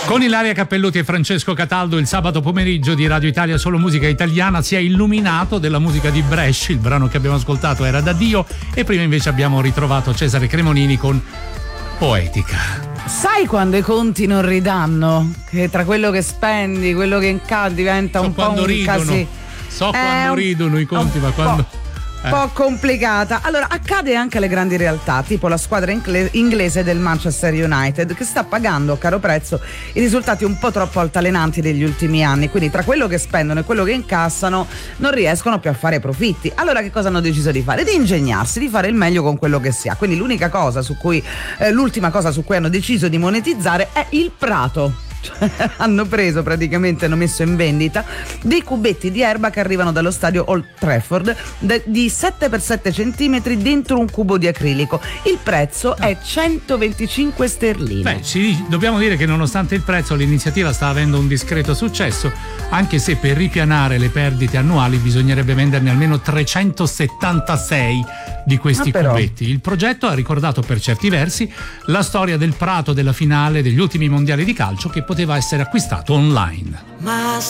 Con Ilaria Cappellotti e Francesco Cataldo il sabato pomeriggio di Radio Italia Solo Musica Italiana si è illuminato della musica di Bresci. Il brano che abbiamo ascoltato era Da Dio e prima invece abbiamo ritrovato Cesare Cremonini con Poetica. Sai quando i conti non ridanno? Che tra quello che spendi, quello che incassi diventa un po' un casino. So quando ridono i conti, ma quando... Un po' complicata. Allora, accade anche alle grandi realtà, tipo la squadra inglese del Manchester United, che sta pagando a caro prezzo i risultati un po' troppo altalenanti degli ultimi anni. Quindi tra quello che spendono e quello che incassano non riescono più a fare profitti. Allora che cosa hanno deciso di fare? Di ingegnarsi, di fare il meglio con quello che si ha. Quindi l'ultima cosa su cui hanno deciso di monetizzare è il prato. Hanno messo in vendita dei cubetti di erba che arrivano dallo stadio Old Trafford di 7x7 centimetri dentro un cubo di acrilico. Il prezzo è 125 sterline. Dobbiamo dire che nonostante il prezzo l'iniziativa sta avendo un discreto successo, anche se per ripianare le perdite annuali bisognerebbe venderne almeno 376 di questi cubetti. Il progetto ha ricordato per certi versi la storia del prato della finale degli ultimi mondiali di calcio, che poteva essere acquistato online. Ma